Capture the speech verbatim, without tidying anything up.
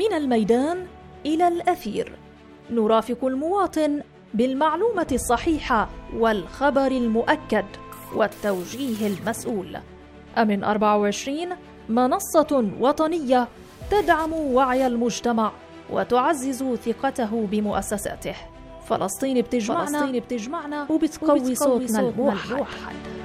من الميدان إلى الأثير، نرافق المواطن بالمعلومة الصحيحة والخبر المؤكد والتوجيه المسؤول. أمن أربعة وعشرين منصة وطنية تدعم وعي المجتمع وتعزز ثقته بمؤسساته. فلسطين بتجمعنا, فلسطين بتجمعنا وبتقوي صوتنا الموحد.